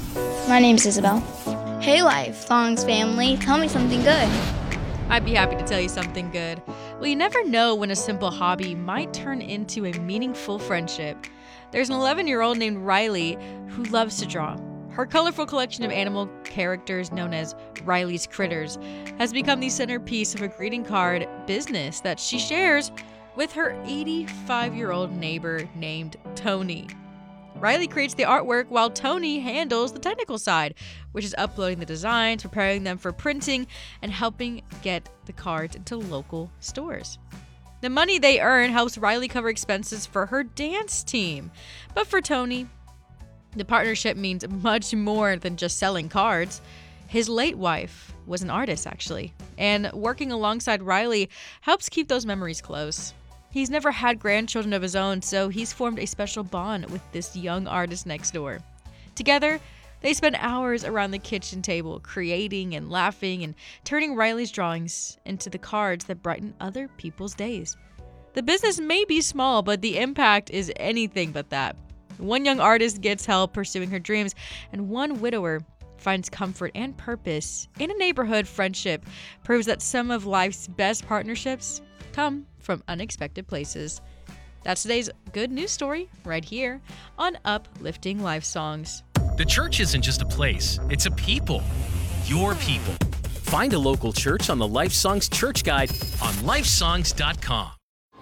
My name's Isabel. Hey, Life Songs family, tell me something good. I'd be happy to tell you something good. Well, you never know when a simple hobby might turn into a meaningful friendship. There's an 11-year-old named Riley who loves to draw. Her colorful collection of animal characters, known as Riley's Critters, has become the centerpiece of a greeting card business that she shares with her 85-year-old neighbor named Tony. Riley creates the artwork while Tony handles the technical side, which is uploading the designs, preparing them for printing, and helping get the cards into local stores. The money they earn helps Riley cover expenses for her dance team. But for Tony, the partnership means much more than just selling cards. His late wife was an artist, actually, and working alongside Riley helps keep those memories close. He's never had grandchildren of his own, so he's formed a special bond with this young artist next door. Together, they spend hours around the kitchen table, creating and laughing and turning Riley's drawings into the cards that brighten other people's days. The business may be small, but the impact is anything but that. One young artist gets help pursuing her dreams, and one widower finds comfort and purpose in a neighborhood friendship proves that some of life's best partnerships come from unexpected places. That's today's good news story right here on Uplifting Life Songs. The church isn't just a place, it's a people. Your people. Find a local church on the Life Songs Church Guide on lifesongs.com.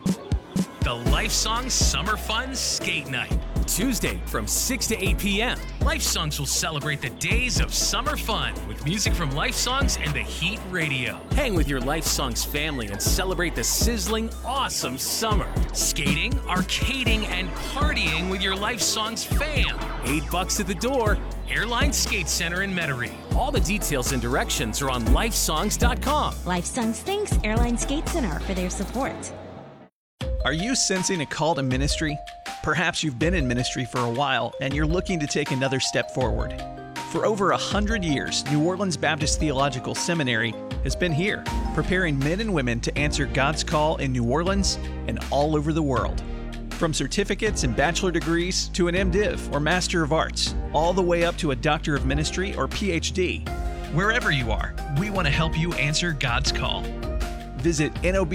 The Life Songs Summer Fun Skate Night. Tuesday from 6 to 8 p.m. Life Songs will celebrate the days of summer fun with music from Life Songs and the Heat Radio. Hang with your Life Songs family and celebrate the sizzling, awesome summer. Skating, arcading, and partying with your Life Songs fam. $8 at the door. Airline Skate Center in Metairie. All the details and directions are on lifesongs.com. Life Songs thanks Airline Skate Center for their support. Are you sensing a call to ministry? Perhaps you've been in ministry for a while and you're looking to take another step forward. For over 100 years, New Orleans Baptist Theological Seminary has been here, preparing men and women to answer God's call in New Orleans and all over the world. From certificates and bachelor degrees to an MDiv or Master of Arts, all the way up to a Doctor of Ministry or PhD. Wherever you are, we want to help you answer God's call. Visit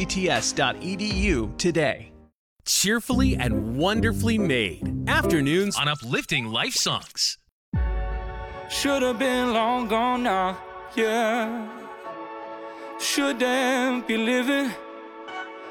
nobts.edu today. Cheerfully and wonderfully made. Afternoons on Uplifting Life Songs. Should have been long gone now, yeah. Shouldn't be living